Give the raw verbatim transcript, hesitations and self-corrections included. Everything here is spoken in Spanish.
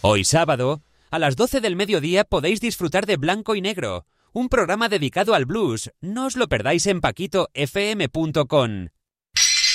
Hoy sábado, a las doce del mediodía podéis disfrutar de Blanco y Negro, un programa dedicado al blues. No os lo perdáis en paquito f m punto com.